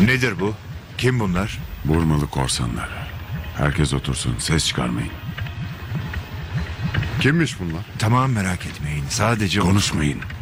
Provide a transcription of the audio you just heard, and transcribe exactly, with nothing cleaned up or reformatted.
Nedir bu? Kim bunlar? Burmalı korsanlar. Herkes otursun, ses çıkarmayın. Kimmiş bunlar? Tamam, merak etmeyin. Sadece Konuşmayın.